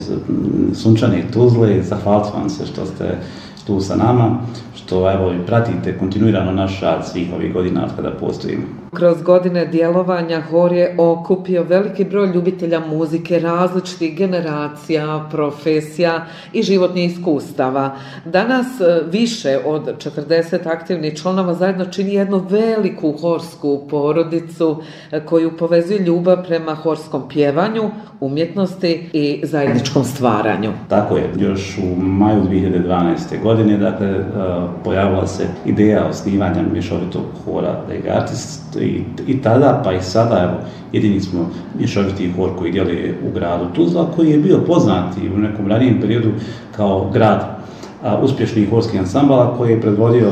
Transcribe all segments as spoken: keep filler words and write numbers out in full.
Sunčane Tuzle, zahvaliti vam se što ste tu sa nama, što evo pratite kontinuirano naš rad svih ovih godina od kada postojimo. Kroz godine djelovanja hor je okupio veliki broj ljubitelja muzike različitih generacija, profesija i životnih iskustava. Danas više od četrdeset aktivnih članova zajedno čini jednu veliku horsku porodicu koju povezuje ljubav prema horskom pjevanju, umjetnosti i zajedničkom stvaranju. Tako je, još u maju dvije hiljade dvanaeste. godine dakle, pojavila se ideja osnivanja mješovitog hora Lega Artis. I, I tada, pa i sada, evo, jedini smo mješoviti hor koji djeluje u gradu Tuzla, koji je bio poznat i u nekom ranijem periodu kao grad a, uspješnih horskih ansambala, koji je predvodio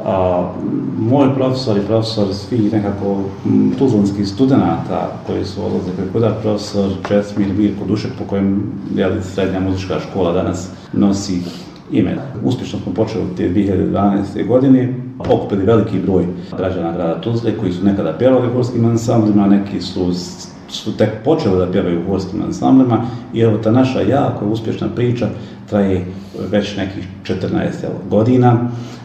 a, moj profesor i profesor svih nekako m, tuzlanskih studenata koji su odlaze preko profesor Česmir Mirko Dušek, po kojem jeli, srednja muzička škola danas nosi ime. Uspješno smo počeli te dvije hiljade dvanaeste. godine, okupili veliki broj građana grada Tuzle koji su nekada pjevali u horskim ansamblima, neki su, su tek počeli da pjevaju u horskim ansamblima i evo ta naša jako uspješna priča traje već nekih četrnaest godina.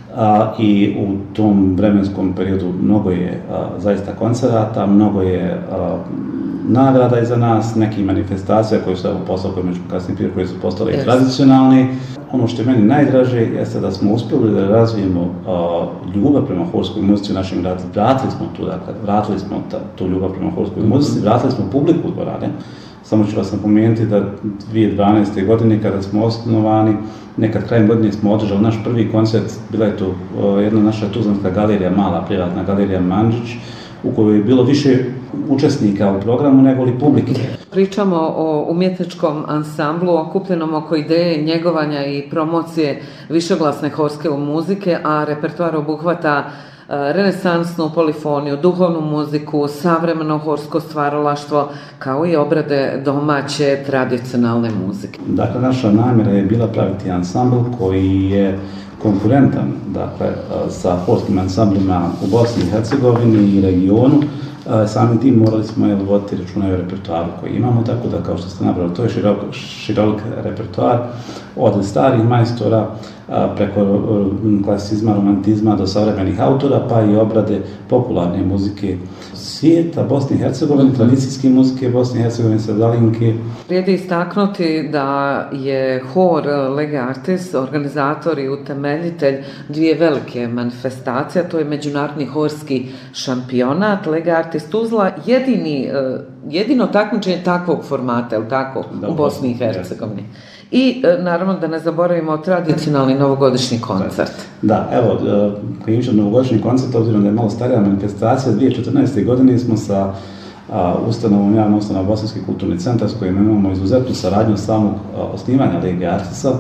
A, i u tom vremenskom periodu mnogo je a, zaista koncerata, mnogo je a, nagrada iza nas, neki manifestacija koje su evo postale, koje među kasnije prije, koje su postale yes. tradicionalne. Ono što je meni najdraže jeste da smo uspjeli da razvijemo a, ljubav prema horskoj muzici u našem gradu. Vratili smo tu, dakle, vratili smo ta, tu ljubav prema horskoj muzici, vratili smo publiku u dvorane. Samo ću vas napomenuti da dvije hiljade dvanaeste. godine kada smo osnovani, nekad krajem godine smo održali naš prvi koncert, bila je tu uh, jedna naša tuzlanska galerija, mala privatna galerija Mandžić, u kojoj je bilo više učesnika u programu nego li publike. Pričamo o umjetničkom ansamblu okupljenom oko ideje njegovanja i promocije višeglasne horske muzike, a repertoar obuhvata renesansnu polifoniju, duhovnu muziku, savremeno horsko stvaralaštvo, kao i obrade domaće tradicionalne muzike. Dakle, naša namjera je bila praviti ansambl koji je konkurentan, dakle, sa horskim ansamblima u Bosni i Hercegovini i regionu. Samim tim morali smo je voditi računa o repertoaru koji imamo, tako da, kao što ste nabrali, to je širok, širok repertoar od starih majstora preko klasicizma, romantizma do savremenih autora, pa i obrade popularne muzike svijeta, Bosne i Hercegovine, tradicijske muzike Bosne i Hercegovine, sredalinke. Vrijedi istaknuti da je hor Lega Artis organizator i utemeljitelj dvije velike manifestacije, to je Međunarodni horski šampionat Lega Artis Tuzla, jedini, jedino takmičenje takvog formata, je tako, da, u Bosni i Hercegovini. I naravno da ne zaboravimo tradicionalni novogodišnji koncert. Da, evo, kliničan novogodišnji koncert, obzirom da je malo starija manifestacija, dvije hiljade četrnaeste. godine smo sa a, ustanovom, javnom ustanovom Bosanski kulturni centar, s kojim imamo izuzetnu saradnju samog a, osnivanja Lege Artisa,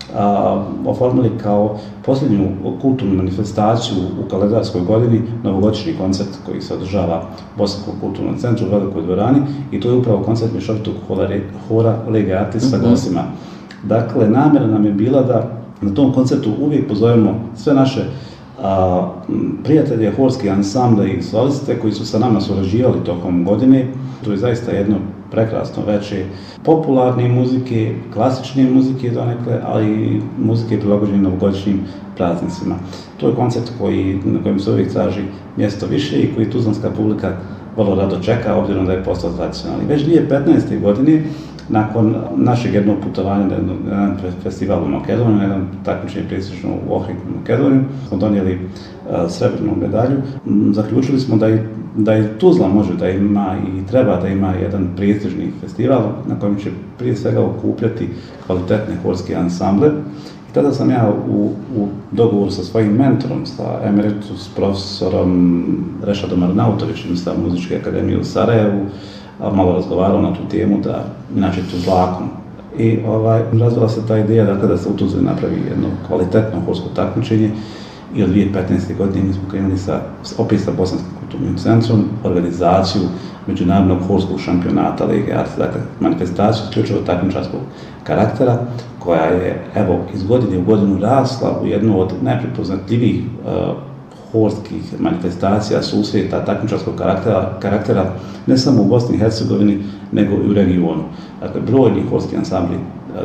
a, oformili kao posljednju kulturnu manifestaciju u kalendarskoj godini novogodišnji koncert koji se održava u Bosanskom kulturnom centru u Velikoj dvorani, i to je upravo koncert mješovitog hora Lege Artis sa gostima. Dakle, namjera nam je bila da na tom koncertu uvijek pozovemo sve naše a, prijatelje, horske ansamble i soliste koji su sa nama surađivali tokom godine. To je zaista jedno prekrasno veče popularne muzike, klasične muzike donekle, ali i muzike prilagođene novogodišnjim praznicima. To je koncert koji, na kojem se uvijek traži mjesto više i koji tuzlanska publika vrlo rado čeka, obzirom da je postao tradicionalni. Već dvije hiljade petnaeste. godine, nakon našeg jednog putovanja na jedan festival u Makedoniju, na jedan takmičenje prestižno u Ohridu u Makedoniju, smo donijeli uh, srebrnu medalju. M, zaključili smo da i, da i Tuzla može da ima i treba da ima jedan prestižni festival na kojem će prije svega okupljati kvalitetne horske ansamble. I tada sam ja u, u dogovoru sa svojim mentorom, sa emeritus profesorom Rešadom Arnautovićem sa Muzičke akademije u Sarajevu, malo razgovarao na tu temu da inače Tuzlakom. I ovaj, razvila se ta ideja dakle, da se u Tuzli napravi jedno kvalitetno horsko takmičenje i od dvije hiljade petnaeste. godine mi smo krenuli sa, opet sa Bosanskim kulturnim centrom, organizaciju Međunarodnog horskog šampionata Lege Artis, dakle manifestaciju isključivo takmičarskog karaktera, koja je evo iz godine u godinu rasla u jednu od najprepoznatljivijih uh, horskih manifestacija, susreta, takmičarskog karaktera, karaktera ne samo u Bosni i Hercegovini, nego i u regionu. Dakle, brojni horski ansambli